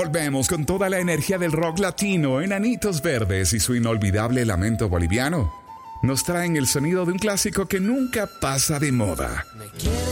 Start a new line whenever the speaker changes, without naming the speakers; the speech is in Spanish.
Volvemos con toda la energía del rock latino, Enanitos Verdes y su inolvidable lamento boliviano. Nos traen el sonido de un clásico que nunca pasa de moda.